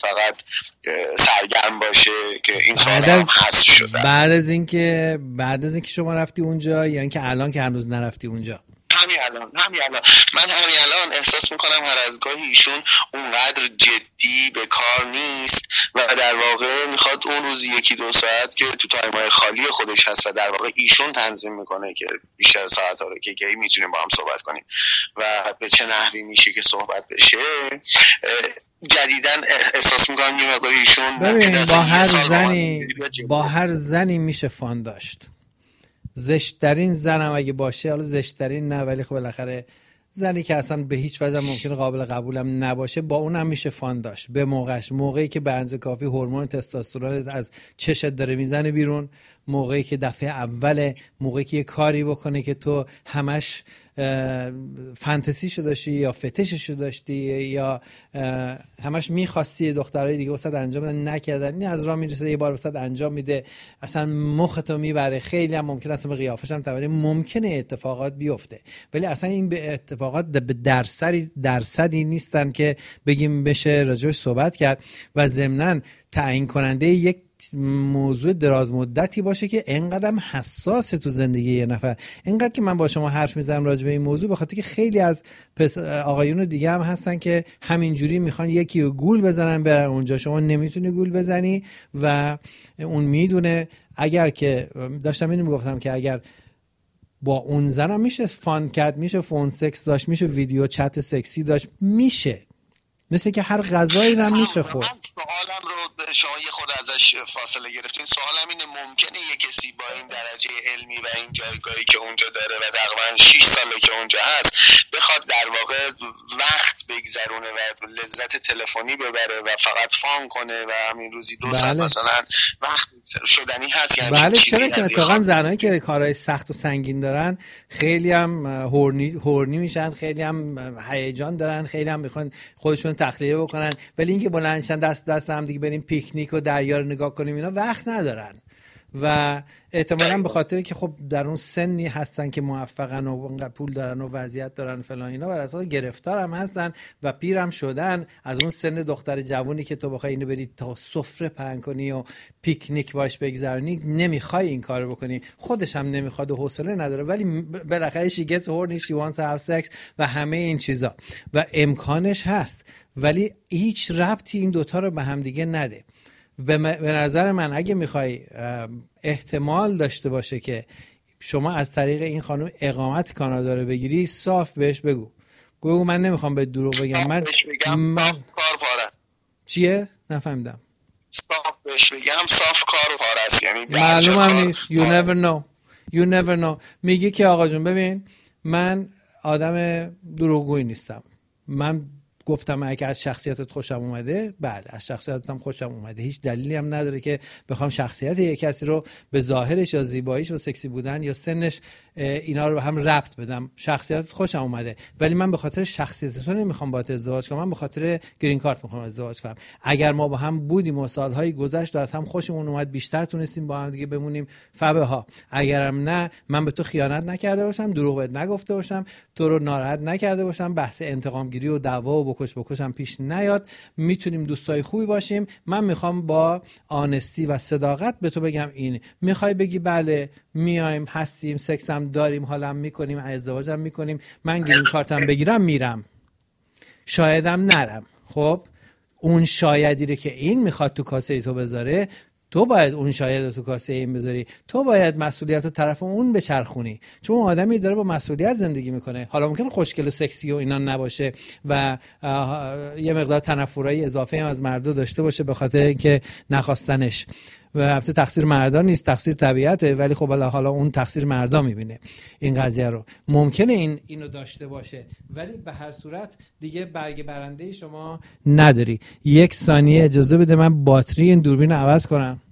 فقط سرگرم باشه که این سوال هم حذف شده. بعد از اینکه شما رفتی اونجا یا اینکه الان که هنوز نرفتی اونجا؟ همین الان من همین الان احساس میکنم هر از گاهی ایشون اونقدر جدی به کار نیست و در واقع میخواد اون روز 1-2 ساعت که تو تایم‌های خالی خودش هست و در واقع ایشون تنظیم میکنه که بیشتر ساعت‌ها رو که گاهی میتونیم با هم صحبت کنیم و به چه نحوی میشه که صحبت بشه. جدیدن احساس میکنم یه مقدار ایشون با هر زنی میشه فان داشت. زشترین زنم اگه باشه، حالا زشترین نه ولی خب بالاخره زنی که اصلا به هیچ وجه ممکنه قابل قبولم نباشه با اونم میشه فان داشت به موقعش، موقعی که به اندازه کافی هورمون تستوسترون از چشت داره میزنه بیرون، موقعی که دفعه اوله، موقعی که یه کاری بکنه که تو همش فانتزیشو داشتی یا فتششو داشتی یا همش میخواستی دخترای دیگه واسط انجام بدن نکردن، این از راه میرسه یه بار واسط انجام میده، اصلا مختو میبره. خیلی هم ممکنه اصلا به قیافش هم توجه، ممکنه اتفاقات بیفته ولی اصلا این به اتفاقات به درصدی نیستن که بگیم بشه راجعش صحبت کرد و ضمناً تعیین کننده یک موضوع دراز مدتی باشه که اینقدر حساسه تو زندگی یه نفر. اینقدر که من با شما حرف میزنم راجع به این موضوع به خاطر که خیلی از آقایون دیگه هم هستن که همینجوری میخوان یکی رو گول بزنن برن اونجا، شما نمیتونی گول بزنی و اون میدونه. اگر که داشتم اینو میگفتم که اگر با اون زنم میشه فان کرد، میشه فون سکس داشت، میشه ویدیو چت سکسی داشت، میشه مثل که هر غذایی رو میشه خورد. سوالم رو شما یه خود ازش فاصله گرفتین. سوالم اینه ممکنه یه کسی با این درجه علمی و این جایگاهی که اونجا داره و تقریبا 6 ساله که اونجا هست بخواد در واقع وقت بگذرونه و لذت تلفنی ببره و فقط فان کنه و همین روزی 2 ساعت مثلا وقت شدنی هست؟ یعنی بله چرا که اتفاقا زنایی که کارهای سخت و سنگین دارن خیلی هم هورنی میشن، خیلی هم هیجان دارن، خیلی هم میخوان خودشون تخلیه بکنن، ولی اینکه بلندشن دست هم دیگه بریم پیکنیک و دریا رو نگاه کنیم اینا وقت ندارن و احتمالاً به خاطر که خب در اون سنی هستن که موفقن و پول دارن و وضعیت دارن فلان اینا، برای اساس گرفتار هم هستن و پیر هم شدن. از اون سن دختر جوونی که تو بخوای اینو بری تا سفره پهن کنی و پیکنیک باش بگذرونی نمیخوای این کارو بکنی، خودش هم نمیخواد و حوصله نداره، ولی بالاخره she gets horny, she wants to have sex و همه این چیزا و امکانش هست، ولی هیچ ربطی این دوتا رو به هم دیگه نده. به نظر من اگه میخوای احتمال داشته باشه که شما از طریق این خانم اقامت کانادا رو بگیری، صاف بهش بگو من نمیخوام به دروغ بگم، من کار پاره. چیه؟ نفهمیدم. صاف بهش بگم صاف کار پاره است، یعنی معلوم هم نیست. you never know. میگی که آقا جون ببین من آدم دروغگویی نیستم، من گفتم اگه از شخصیتت خوشم اومده، بله از شخصیتم خوشم اومده، هیچ دلیلی هم نداره که بخوام شخصیت یک کسی رو به ظاهرش یا زیباییش و سکسی بودن یا سنش اینا رو هم ربط بدم. شخصیتت خوشم اومده ولی من به خاطر شخصیت تو نمیخوام باهات ازدواج کنم، من به خاطر گرین کارت میخوام ازدواج کنم. اگر ما با هم بودیم و سالهای گذشت و از هم خوشمون اومد، بیشتر تونستیم با هم دیگه بمونیم فبه ها. اگرم نه، من به تو خیانت نکرده باشم، دروغ بهت نگفته باشم، تو رو ناراحت نکرده باشم، بحث انتقام گیری و دعوا و بکشم پیش نیاد، میتونیم دوستای خوبی باشیم. من میخوام با آنستی و صداقت به تو بگم این. میخوای بگی بله میایم هستیم، سکس هم داریم، حالم میکنیم، ازدواجم میکنیم، من گرین کارتم بگیرم میرم، شایدم نرم. خب اون شایدی رو که این میخواد تو کاسه تو بذاره، تو باید اون شاید تو کاسه این بذاری، تو باید مسئولیت رو طرف اون بچرخونی، چون اون آدمی داره با مسئولیت زندگی میکنه. حالا ممکنه خوشگل و سکسی و اینا نباشه و یه مقدار تنفرای اضافه هم از مردا داشته باشه به خاطر اینکه نخواستنش، و البته تقصیر مردا نیست، تقصیر طبیعته، ولی خب حالا اون تقصیر مردا میبینه این قضیه رو. ممکنه اینو داشته باشه ولی به هر صورت دیگه برگ برنده شما نداری. 1 ثانیه اجازه بده من باتری این دوربین رو عوض کنم.